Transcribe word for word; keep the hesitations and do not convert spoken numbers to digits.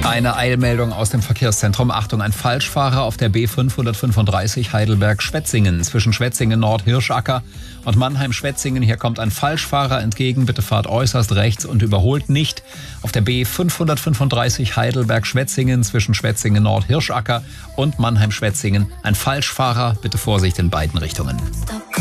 Eine Eilmeldung aus dem Verkehrszentrum. Achtung, ein Falschfahrer auf der B fünfhundertfünfunddreißig Heidelberg-Schwetzingen. Zwischen Schwetzingen Nord, Hirschacker und Mannheim-Schwetzingen. Hier kommt ein Falschfahrer entgegen. Bitte fahrt äußerst rechts und überholt nicht. Auf der B fünfhundertfünfunddreißig Heidelberg-Schwetzingen zwischen Schwetzingen Nord, Hirschacker und Mannheim-Schwetzingen. Ein Falschfahrer. Bitte Vorsicht in beiden Richtungen.